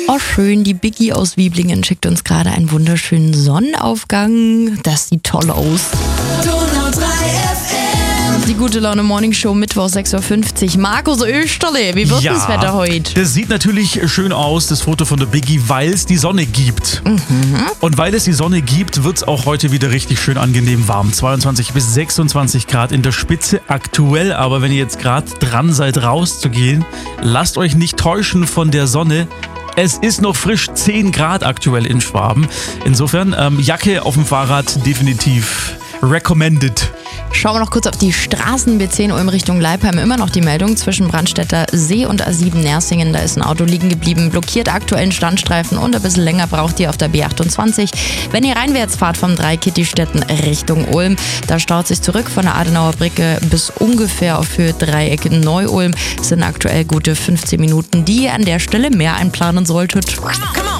Oh schön, die Biggie aus Wieblingen schickt uns gerade einen wunderschönen Sonnenaufgang. Das sieht toll aus. Die gute Laune Morning Show, Mittwoch 6.50 Uhr. Markus Österle, wie wird das Wetter heute? Das sieht natürlich schön aus, das Foto von der Biggie, weil es die Sonne gibt. Und weil es die Sonne gibt, wird es auch heute wieder richtig schön angenehm warm. 22 bis 26 Grad in der Spitze aktuell. Aber wenn ihr jetzt gerade dran seid, rauszugehen, lasst euch nicht täuschen von der Sonne. Es ist noch frisch 10 Grad aktuell in Schwaben. Insofern, Jacke auf dem Fahrrad definitiv recommended. Schauen wir noch kurz auf die Straßen. B10 Ulm Richtung Leipheim. Immer noch die Meldung zwischen Brandstätter See und A7 Nersingen. Da ist ein Auto liegen geblieben, blockiert aktuellen Standstreifen und ein bisschen länger braucht ihr auf der B28. Wenn ihr reinwärts fahrt vom Dreikittistetten Richtung Ulm, da staut sich zurück von der Adenauer Brücke bis ungefähr auf Höhe Dreieck Neu-Ulm. Es sind aktuell gute 15 Minuten, die ihr an der Stelle mehr einplanen solltet.